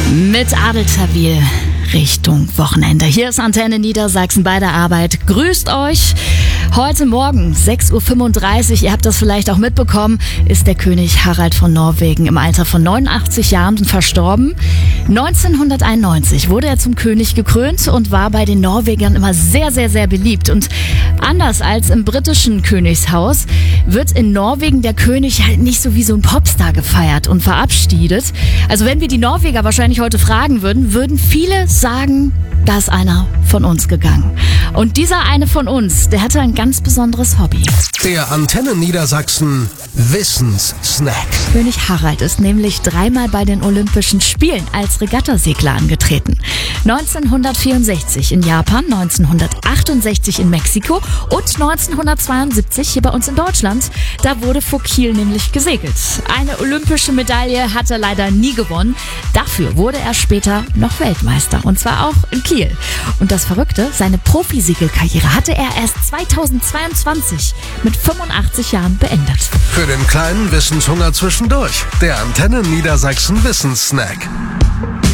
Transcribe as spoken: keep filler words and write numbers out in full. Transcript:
Mit Adel Tawil Richtung Wochenende. Hier ist Antenne Niedersachsen bei der Arbeit. Grüßt euch. Heute Morgen, sechs Uhr fünfunddreißig, ihr habt das vielleicht auch mitbekommen, ist der König Harald von Norwegen im Alter von neunundachtzig Jahren verstorben. neunzehnhunderteinundneunzig wurde er zum König gekrönt und war bei den Norwegern immer sehr, sehr, sehr beliebt. Und anders als im britischen Königshaus wird in Norwegen der König halt nicht so wie so ein Popstar gefeiert und verabschiedet. Also wenn wir die Norweger wahrscheinlich heute fragen würden, würden viele sagen, da ist einer von uns gegangen. Und dieser eine von uns, der hatte ein ganz besonderes Hobby. Der Antenne Niedersachsen Wissenssnack. König Harald ist nämlich dreimal bei den Olympischen Spielen als Regattasegler angetreten. neunzehnhundertvierundsechzig in Japan, neunzehnhundertachtundsechzig in Mexiko und neunzehnhundertzweiundsiebzig hier bei uns in Deutschland. Da wurde vor Kiel nämlich gesegelt. Eine olympische Medaille hat er leider nie gewonnen. Dafür wurde er später noch Weltmeister. Und zwar auch in Kiel. Und das Verrückte, seine Profisegelkarriere hatte er erst zweitausendzweiundzwanzig mit fünfundachtzig Jahren beendet. Für den kleinen Wissenshunger zwischendurch. Der Antenne Niedersachsen Wissenssnack.